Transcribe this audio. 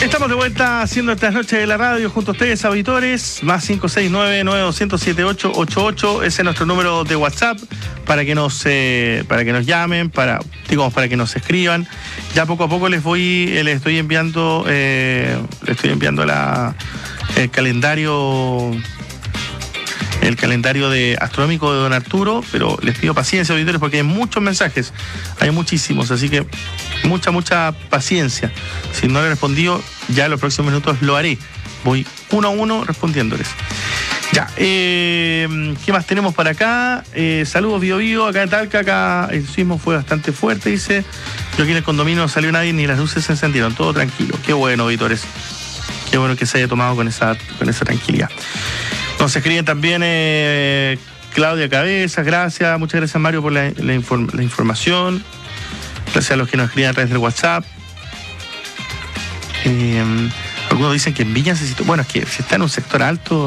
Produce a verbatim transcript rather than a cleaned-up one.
Estamos de vuelta haciendo estas noches de la radio junto a ustedes, auditores. Más cinco seis nueve, nueve dos cero cero, siete ocho ocho ocho. Ese es nuestro número de WhatsApp para que nos eh, para que nos llamen, para, digamos, para que nos escriban. Ya poco a poco les voy, eh, les estoy enviando, eh, les estoy enviando la, el calendario. el calendario de astronómico de don Arturo, pero les pido paciencia, auditores, porque hay muchos mensajes, hay muchísimos, así que mucha, mucha paciencia. Si no le he respondido, ya en los próximos minutos lo haré. Voy uno a uno respondiéndoles. Ya, eh, ¿qué más tenemos para acá? Eh, saludos, Bio Bio, acá en Talca, acá el sismo fue bastante fuerte, dice. Yo aquí en el condominio no salió nadie, ni las luces se encendieron, todo tranquilo. Qué bueno, auditores. Qué bueno que se haya tomado con esa, con esa tranquilidad. Nos escriben también eh, Claudia Cabezas, gracias, muchas gracias Mario por la, la, inform, la información, gracias a los que nos escriben a través del WhatsApp. Eh, algunos dicen que en Viña se sitúa, bueno, es que si está en un sector alto